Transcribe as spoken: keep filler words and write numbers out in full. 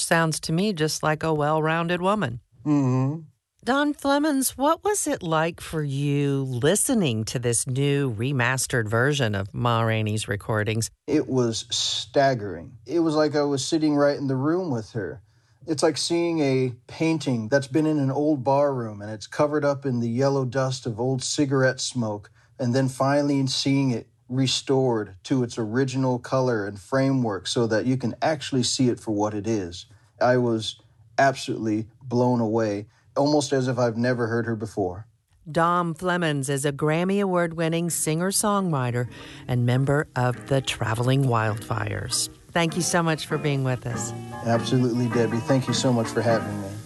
sounds to me just like a well-rounded woman. Mm-hmm. Don Flemons, what was it like for you listening to this new remastered version of Ma Rainey's recordings? It was staggering. It was like I was sitting right in the room with her. It's like seeing a painting that's been in an old bar room and it's covered up in the yellow dust of old cigarette smoke, and then finally seeing it restored to its original color and framework so that you can actually see it for what it is. I was absolutely blown away, almost as if I've never heard her before. Dom Flemons is a Grammy Award-winning singer-songwriter and member of the Traveling Wildfires. Thank you so much for being with us. Absolutely, Debbie. Thank you so much for having me.